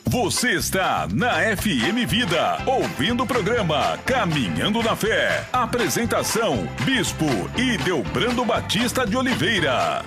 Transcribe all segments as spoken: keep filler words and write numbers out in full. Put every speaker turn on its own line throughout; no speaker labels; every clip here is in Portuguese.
Você está na F M Vida, ouvindo o programa Caminhando na Fé. Apresentação, Bispo Ideobrando Batista de Oliveira.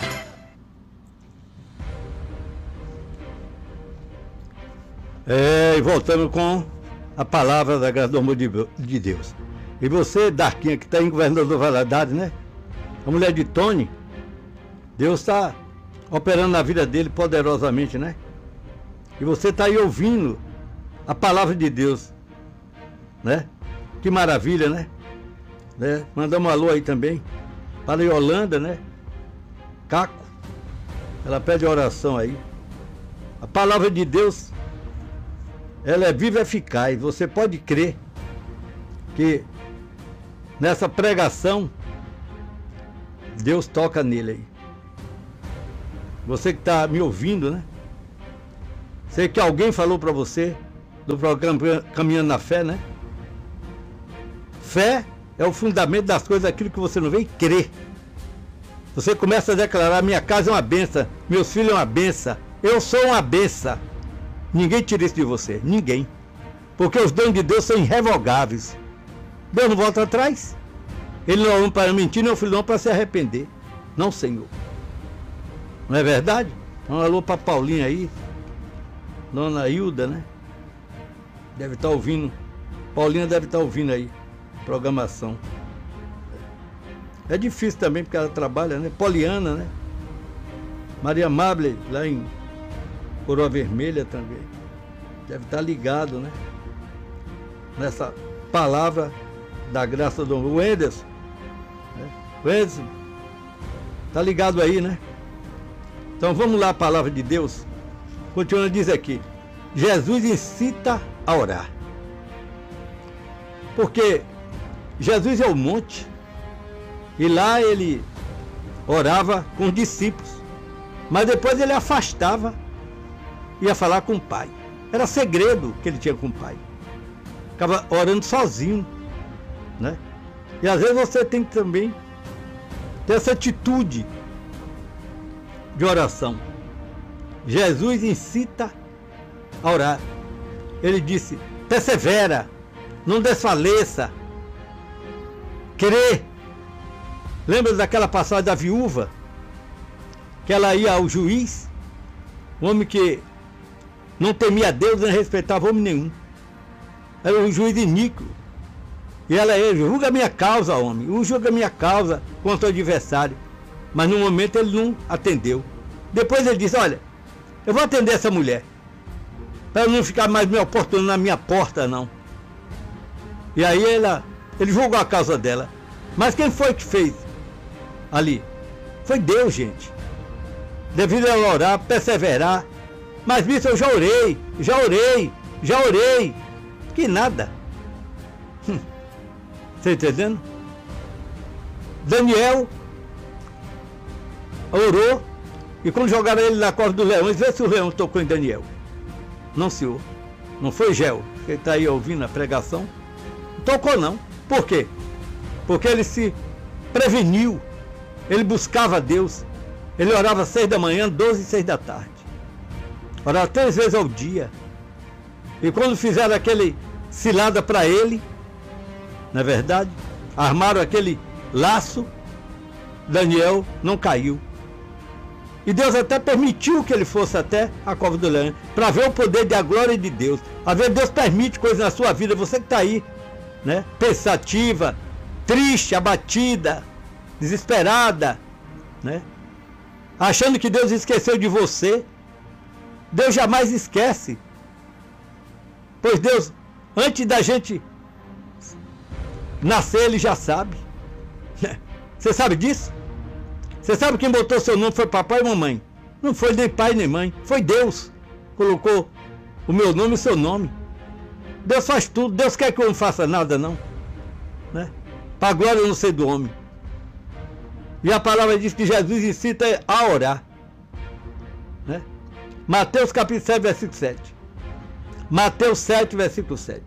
É, e voltando com a palavra da graça do amor de, de Deus. E você, Darquinha, que está em Governador Valadares, né? A mulher de Tony, Deus está operando na vida dele poderosamente, né? E você está aí ouvindo a palavra de Deus, né? Que maravilha, né? né? Mandamos um alô aí também para a Yolanda, né? Caco, ela pede oração aí. A palavra de Deus, ela é viva e eficaz. Você pode crer que nessa pregação Deus toca nele aí. Você que está me ouvindo, né? Sei que alguém falou para você do programa Caminhando na Fé, né? Fé é o fundamento das coisas, aquilo que você não vê e crê. Você começa a declarar: minha casa é uma benção, meus filhos é uma benção, eu sou uma benção. Ninguém tira isso de você, ninguém. Porque os dons de Deus são irrevogáveis. Deus não volta atrás. Ele não é um para mentir, nem é um filho não para se arrepender. Não, Senhor. Não é verdade? Um alô para Paulinha aí. Dona Hilda, né? Deve estar ouvindo. Paulinha deve estar ouvindo aí. Programação. É difícil também porque ela trabalha, né? Poliana, né? Maria Mable, lá em Coroa Vermelha também. Deve estar ligado, né? Nessa palavra da graça do o Enderson. Né? O Enderson tá ligado aí, né? Então vamos lá, a palavra de Deus. Continuando, diz aqui: Jesus incita a orar. Porque Jesus é o monte, e lá ele orava com os discípulos, mas depois ele afastava, ia falar com o Pai. Era segredo que ele tinha com o Pai. Ficava orando sozinho, né? E às vezes você tem que também ter essa atitude de oração. Jesus incita a orar. Ele disse: persevera, não desfaleça, crê. Lembra daquela passagem da viúva? Que ela ia ao juiz, um homem que não temia Deus, nem respeitava homem nenhum. Era um juiz iníquo. E ela ia: julga a minha causa, homem, julga a minha causa contra o adversário. Mas no momento ele não atendeu. Depois ele disse: olha, eu vou atender essa mulher, para não ficar mais me oportunando na minha porta, não. E aí ela, ele julgou a causa dela. Mas quem foi que fez ali? Foi Deus, gente. Devido ela orar, perseverar. Mas, bicho, eu já orei, já orei, já orei. Que nada. Hum. Você entendendo? Daniel orou, e quando jogaram ele na cova dos leões, vê se o leão tocou em Daniel. Não, senhor. Não foi Gel, que está aí ouvindo a pregação. Não tocou, não. Por quê? Porque ele se preveniu. Ele buscava Deus. Ele orava seis da manhã, doze e seis da tarde. Orava três vezes ao dia. E quando fizeram aquele cilada para ele, não é verdade? Armaram aquele laço, Daniel não caiu. E Deus até permitiu que ele fosse até a cova do leão, para ver o poder da glória de Deus. Às vezes Deus permite coisas na sua vida, você que está aí, né? Pensativa, triste, abatida, desesperada, né? Achando que Deus esqueceu de você. Deus jamais esquece. Pois Deus, antes da gente nascer, Ele já sabe. Você sabe disso? Você sabe quem botou seu nome foi papai e mamãe? Não foi nem pai nem mãe, foi Deus. Colocou o meu nome e o seu nome. Deus faz tudo. Deus quer que eu não faça nada, não, né? Para a glória não ser do homem. E a palavra diz que Jesus incita a orar, né? Mateus capítulo sete, versículo sete. Mateus sete, versículo sete.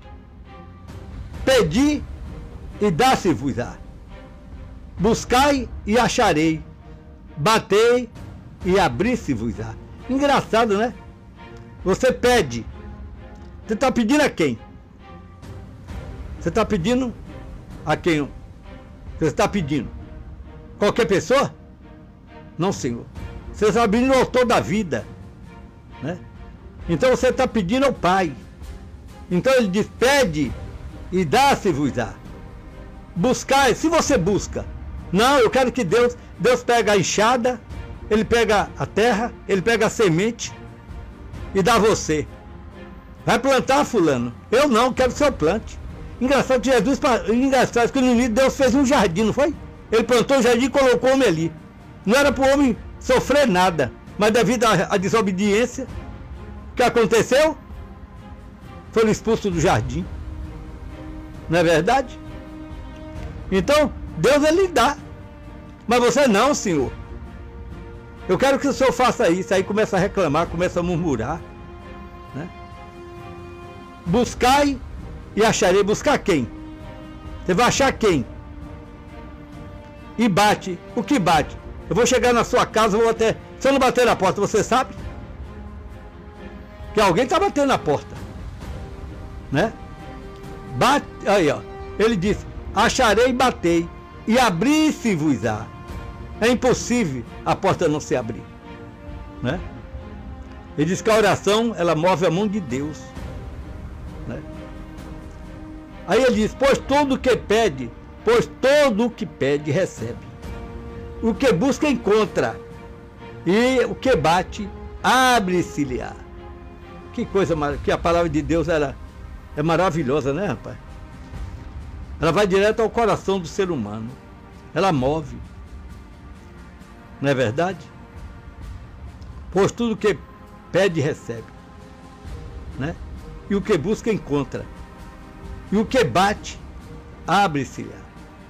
Pedi e dá-se-vos-á. Buscai e acharei. Batei e abri-se-vos-á. Engraçado, né? você pede. Você está pedindo a quem? Você está pedindo a quem você está pedindo? Qualquer pessoa? Não, Senhor. Você está pedindo ao autor da vida, né? Então você está pedindo ao Pai. Então ele diz, pede e dá-se-vos-á. Buscar, se você busca. Não, eu quero que Deus, Deus pega a enxada, Ele pega a terra, Ele pega a semente e dá a você. Vai plantar, fulano? Eu não, quero que o senhor plante. Engraçado que Jesus, engraçado que no início Deus fez um jardim, não foi? Ele plantou um jardim e colocou o homem ali. Não era para o homem sofrer nada, mas devido à, à desobediência, o que aconteceu? Foram expulsos do jardim. Não é verdade? Então, Deus ele dá. Mas você não, Senhor. Eu quero que o senhor faça isso. Aí começa a reclamar, começa a murmurar, né? Buscai e acharei. Buscar quem? Você vai achar quem? E bate. O que bate? Eu vou chegar na sua casa, vou até... Se eu não bater na porta, você sabe? Que alguém está batendo na porta, né? Bate... Aí, ó. Ele disse, acharei e batei, e abri-se-vos-á. É impossível a porta não se abrir, né? Ele diz que a oração, ela move a mão de Deus, né? Aí ele diz, pois todo o que pede, pois todo o que pede, recebe. O que busca, encontra. E o que bate, abre-se-lhe-á. Que coisa maravilhosa, que a palavra de Deus era, é maravilhosa, né, rapaz? Ela vai direto ao coração do ser humano. Ela move. Não é verdade? Pois tudo que pede, recebe, né? E o que busca, encontra. E o que bate, abre-se-lhe.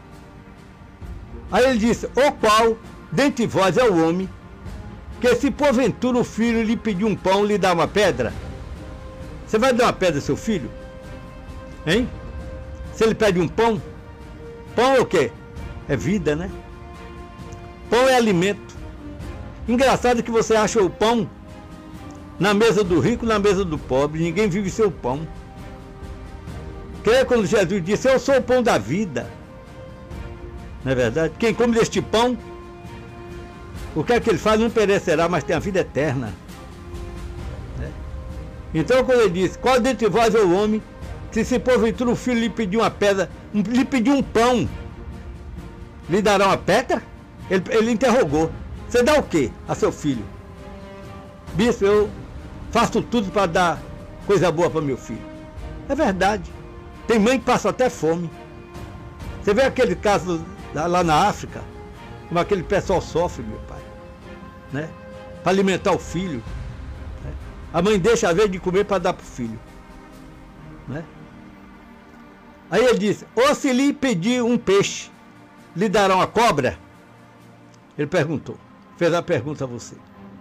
Aí ele disse, o qual dentre vós é o homem, que se porventura o filho lhe pedir um pão, lhe dá uma pedra? Você vai dar uma pedra ao seu filho? Hein? Se ele pede um pão, pão é o quê? É vida, né? Pão é alimento. Engraçado que você acha o pão na mesa do rico, na mesa do pobre. Ninguém vive seu pão. Que é quando Jesus disse, eu sou o pão da vida. Não é verdade? Quem come deste pão, o que é que ele faz? Não perecerá, mas tem a vida eterna. Né? Então quando ele diz, qual dentre vós é o homem, que se porventura o filho lhe pedir uma pedra, lhe pedir um pão, lhe dará uma pedra? Ele, ele interrogou. Você dá o quê a seu filho? Bispo, eu faço tudo para dar coisa boa para meu filho. É verdade. Tem mãe que passa até fome. Você vê aquele caso lá na África, como aquele pessoal sofre, meu pai, né? Para alimentar o filho, né? A mãe deixa a vez de comer para dar para o filho, né? Aí ele disse, ou se lhe pedir um peixe, lhe dará uma cobra? Ele perguntou, fez a pergunta a você.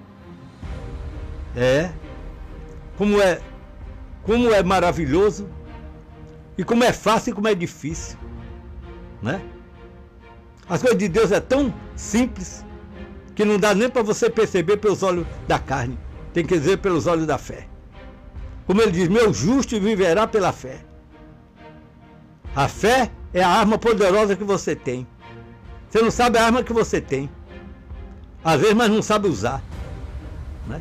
É, como é, como é maravilhoso, e como é fácil e como é difícil, né? As coisas de Deus é tão simples que não dá nem para você perceber pelos olhos da carne, tem que dizer pelos olhos da fé. Como ele diz, meu justo viverá pela fé. A fé é a arma poderosa que você tem. Você não sabe a arma que você tem, às vezes, mas não sabe usar, né?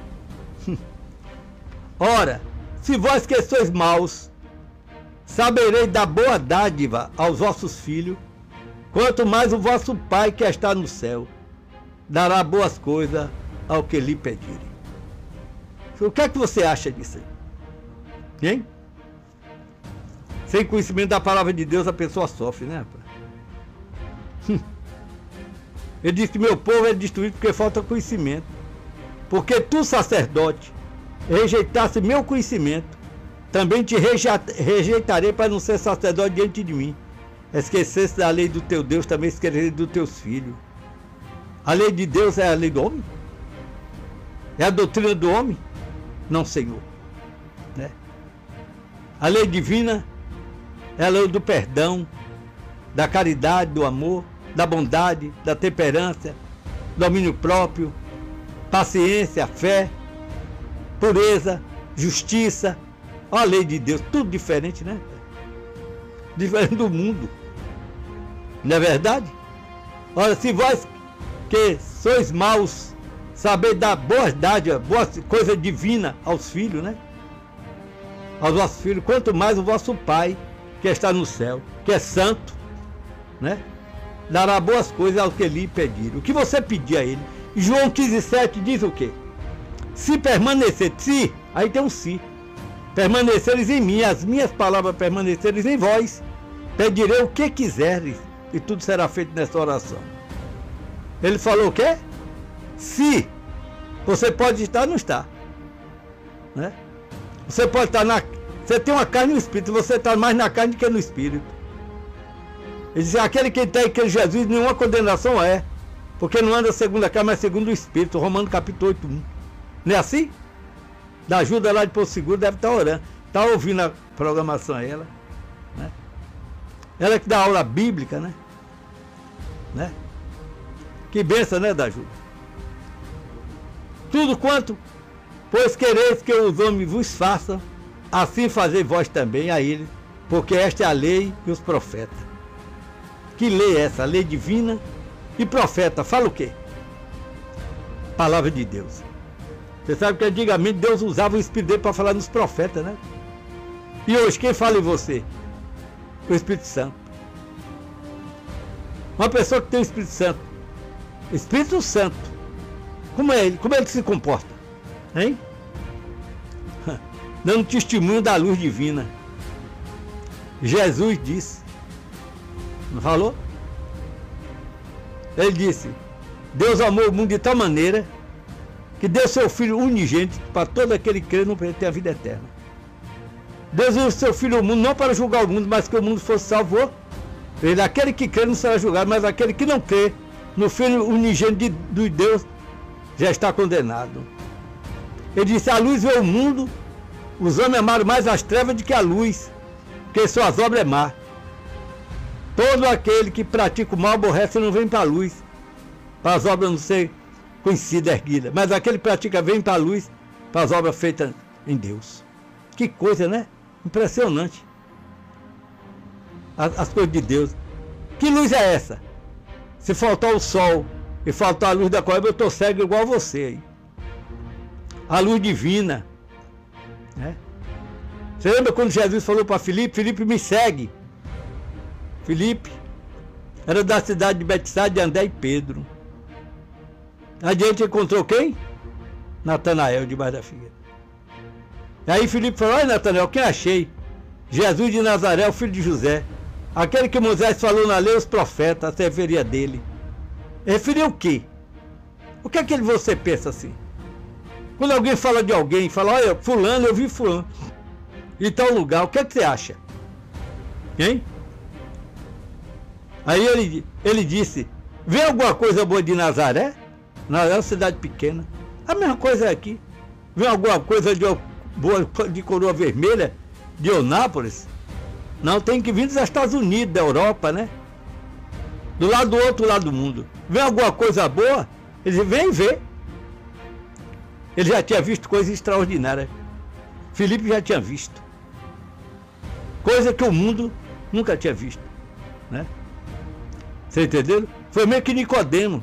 Ora, se vós que sois maus, saberei dar boa dádiva aos vossos filhos, quanto mais o vosso Pai que está no céu dará boas coisas ao que lhe pedirem. O que é que você acha disso aí? Hein? Sem conhecimento da palavra de Deus, a pessoa sofre, né, rapaz? Ele disse que meu povo é destruído porque falta conhecimento. Porque tu, sacerdote, rejeitasse meu conhecimento, também te rejeitarei para não ser sacerdote diante de mim. Esquecesse da lei do teu Deus, também esquecerei dos teus filhos. A lei de Deus é a lei do homem? É a doutrina do homem? Não, Senhor. Né? A lei divina é a lei do perdão, da caridade, do amor, da bondade, da temperança, domínio próprio, paciência, fé. pureza, justiça. Olha a lei de Deus, tudo diferente, né? Diferente do mundo. Não é verdade? Olha, se vós que sois maus, saber dar boas dádivas, boas coisas divinas aos filhos, né? Aos vossos filhos, quanto mais o vosso Pai, que está no céu, que é santo, né? Dará boas coisas ao que lhe pedir. O que você pedir a ele. João quinze, sete diz o quê? Se permanecer, se, aí tem um se. Permaneceres em mim, as minhas palavras permaneceres em vós, pedirei o que quiseres, e tudo será feito nessa oração. Ele falou o quê? Se. Você pode estar ou não estar, né? Você pode estar na... Você tem uma carne e um espírito, você está mais na carne do que no espírito. Ele diz, aquele que tem aquele Jesus, nenhuma condenação é, porque não anda segundo a carne, mas segundo o espírito. Romanos capítulo oito, um. Não é assim? Da ajuda lá de Porto Seguro, deve estar orando. Está ouvindo a programação ela, né? Ela que dá aula bíblica, né? né? Que benção, né, da ajuda? Tudo quanto, pois quereis que os homens vos façam, assim fazei vós também a ele, porque esta é a lei e os profetas. Que lei é essa? A lei divina e profeta. Fala o quê? Palavra de Deus. Você sabe que antigamente Deus usava o Espírito dele para falar nos profetas, né? E hoje, quem fala em você? O Espírito Santo. Uma pessoa que tem o Espírito Santo. Espírito Santo. Como é ele? Como é ele que se comporta? Hein? Dando testemunho da luz divina. Jesus disse. Não falou? Ele disse, Deus amou o mundo de tal maneira que deu seu Filho unigênito para todo aquele que crê no ter a vida eterna. Deus deu seu Filho ao mundo não para julgar o mundo, mas que o mundo fosse salvo. Ele, aquele que crê não será julgado, mas aquele que não crê no Filho unigênito de, de Deus já está condenado. Ele disse, a luz veio ao mundo, os homens amaram mais as trevas do que a luz, porque suas obras é má. Todo aquele que pratica o mal aborrece e não vem para a luz, para as obras não serem conhecidas, erguidas. Mas aquele que pratica vem para a luz, para as obras feitas em Deus. Que coisa, né? Impressionante. As, as coisas de Deus. Que luz é essa? Se faltar o sol e faltar a luz da coiba, eu estou cego igual a você aí. A luz divina. Né? Você lembra quando Jesus falou para Filipe? Filipe, me segue. Filipe era da cidade de Betsaida, de André e Pedro. Adiante encontrou quem? Natanael, debaixo da figueira. E aí Filipe falou, olha Natanael, quem achei? Jesus de Nazaré, o filho de José. Aquele que Moisés falou na lei, os profetas, a referia dele. Referia o quê? O que é que você pensa assim? Quando alguém fala de alguém, fala, olha, fulano, eu vi fulano em tal lugar, o que é que você acha? Hein? Aí ele, ele disse, vê alguma coisa boa de Nazaré? Nazaré é uma cidade pequena. A mesma coisa é aqui. Vê alguma coisa de, boa de coroa vermelha? De Eunápolis? Não, tem que vir dos Estados Unidos, da Europa, né? Do lado do outro lado do mundo. Vê alguma coisa boa? Ele disse, vem ver. Ele já tinha visto coisa extraordinária. Filipe já tinha visto. Coisa que o mundo nunca tinha visto, né? Você entendeu? Foi meio que Nicodemo.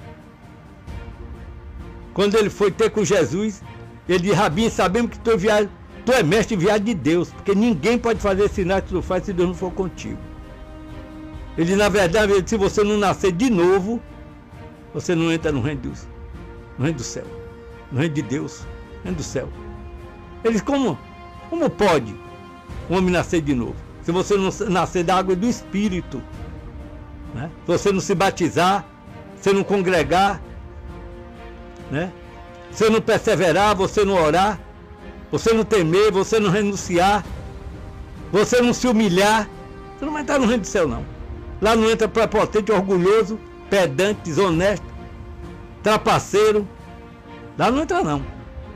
Quando ele foi ter com Jesus, ele disse, Rabi, sabemos que tu é, viagem, tu é mestre de viagem de Deus, porque ninguém pode fazer sinais que tu faz se Deus não for contigo. Ele, na verdade, se você não nascer de novo, você não entra no reino, Deus, no reino do céu, no reino de Deus, no reino do céu. Ele disse, como, como pode um homem nascer de novo? Se você não nascer da água e do Espírito, né? Se você não se batizar, você não congregar, né? Você não perseverar, você não orar, você não temer, você não renunciar, você não se humilhar, você não vai entrar no reino do céu, não. Lá não entra prepotente, orgulhoso, pedante, desonesto, trapaceiro. Lá não entra, não.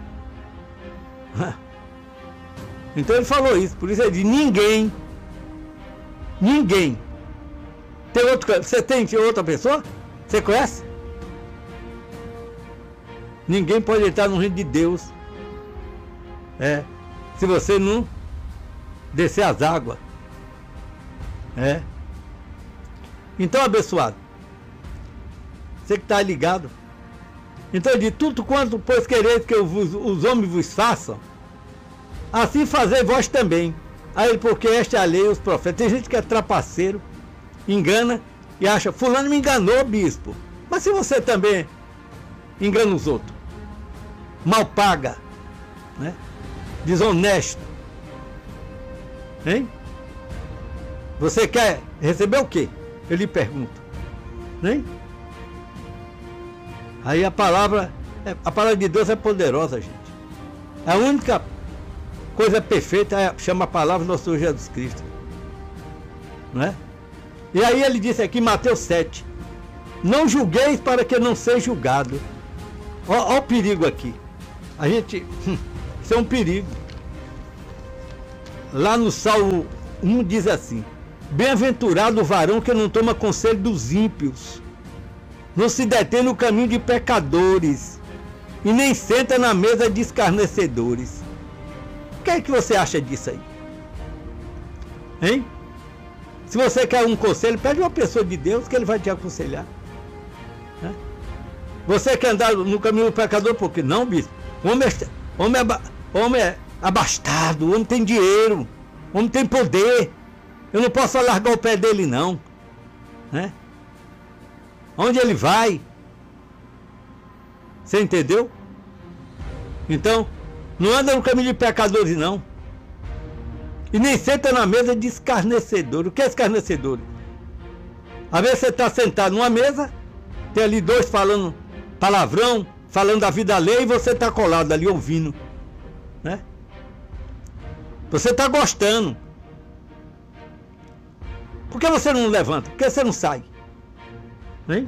Então ele falou isso, por isso ele diz, ninguém, ninguém. Tem outro, você tem outra pessoa? Você conhece? Ninguém pode entrar no reino de Deus É, se você não descer as águas. É. Então, abençoado, você que está ligado. Então, de tudo quanto, pois quereis que eu vos, os homens vos façam, assim fazei vós também. Aí, porque este é a lei, os profetas. Tem gente que é trapaceiro, engana e acha, fulano me enganou, bispo. Mas se você também engana os outros, mal paga, né? Desonesto, hein? Você quer receber o quê? Eu lhe pergunto, hein? Aí a palavra, a palavra de Deus é poderosa, gente. A única coisa perfeita é, chama a palavra do nosso Senhor Jesus Cristo, não é? E aí ele disse aqui em Mateus sete, não julgueis para que não seja julgado. Olha o perigo aqui. A gente, isso é um perigo. Lá no Salmo um diz assim, bem-aventurado o varão que não toma conselho dos ímpios, não se detém no caminho de pecadores e nem senta na mesa de escarnecedores. O que é que você acha disso aí? Hein? Se você quer um conselho, pede uma pessoa de Deus que ele vai te aconselhar. Né? Você quer andar no caminho do pecador, por que não, bispo? Homem é, homem, é, homem é abastado, homem tem dinheiro, homem tem poder. Eu não posso largar o pé dele, não. Né? Onde ele vai? Você entendeu? Então, não anda no caminho de pecadores, não. E nem senta na mesa de escarnecedor. O que é escarnecedor? Às vezes você está sentado numa mesa, tem ali dois falando palavrão, falando da vida alheia, e você está colado ali ouvindo. Né? Você está gostando. Por que você não levanta? Por que você não sai? Hein?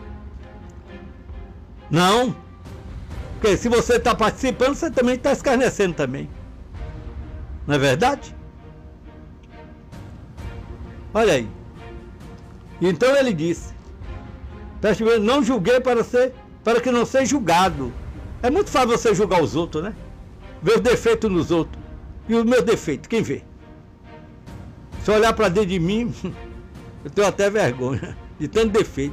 Não. Porque se você está participando, você também está escarnecendo também. Não é verdade? Olha aí. Então ele disse, não julguei para, ser, para que não seja julgado. É muito fácil você julgar os outros, né? Ver os defeitos nos outros. E os meus defeitos, quem vê? Se olhar para dentro de mim, eu tenho até vergonha de tanto defeito.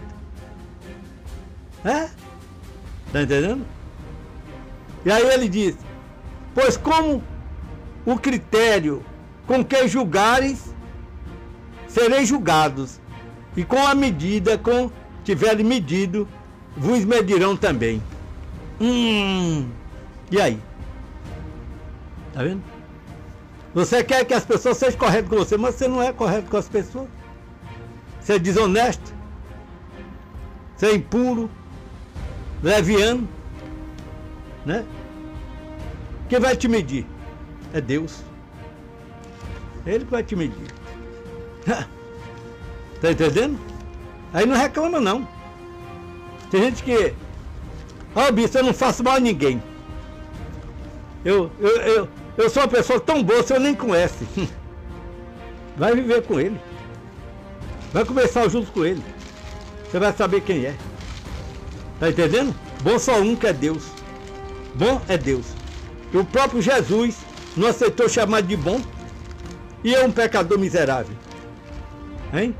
É? Tá entendendo? E aí ele diz, pois como o critério com que julgares, sereis julgados, e com a medida com tiverem medido, vos medirão também. Hum, e aí? Tá vendo? Você quer que as pessoas sejam corretas com você, mas você não é correto com as pessoas. Você é desonesto, você é impuro, leviano, né? Quem vai te medir? É Deus. Ele que vai te medir. Tá entendendo? Aí não reclama, não. Tem gente que... Ó, oh, bicho, eu não faço mal a ninguém. Eu, eu, eu, eu sou uma pessoa tão boa, você nem conhece. Vai viver com ele. Vai começar junto com ele. Você vai saber quem é. Tá entendendo? Bom só um, que é Deus. Bom é Deus. E o próprio Jesus não aceitou chamar de bom. E é um pecador miserável. Hein?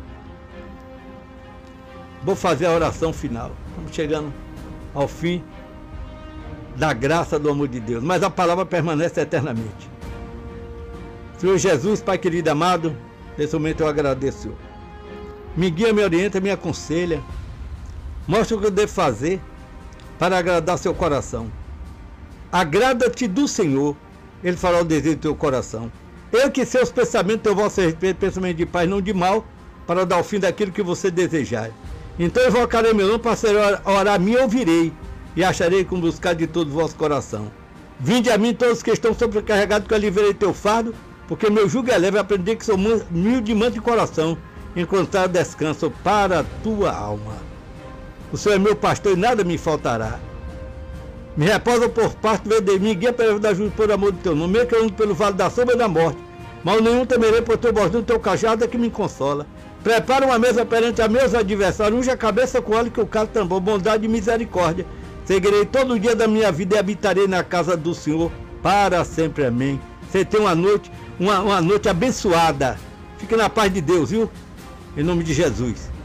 Vou fazer a oração final. Estamos chegando ao fim da graça do amor de Deus. Mas a palavra permanece eternamente. Senhor Jesus, Pai querido amado, nesse momento eu agradeço, Senhor. Me guia, me orienta, me aconselha. Mostra o que eu devo fazer para agradar seu coração. Agrada-te do Senhor, Ele fará o desejo do teu coração. Eu que seus pensamentos teu vosso respeito, pensamento de paz, não de mal, para dar o fim daquilo que você desejar. Então eu invocarei meu nome, passarei a orar a mim, ouvirei, e acharei como buscar de todo o vosso coração. Vinde a mim todos que estão sobrecarregados, que eu aliviarei teu fardo, porque meu jugo é leve, aprendi que sou humilde e manso de coração, encontrar descanso para a tua alma. O Senhor é meu pastor e nada me faltará. Me repousa por parte de mim, guia para da justiça por amor do teu nome, mesmo que eu ando pelo vale da sombra e da morte, mal nenhum temerei, por teu bordão, teu cajado é que me consola. Prepara uma mesa perante a meus adversários, unge a cabeça com óleo que o calo tambor, bondade e misericórdia. Seguirei todo o dia da minha vida e habitarei na casa do Senhor para sempre, amém. Você tem uma noite, uma, uma noite abençoada. Fique na paz de Deus, viu? Em nome de Jesus.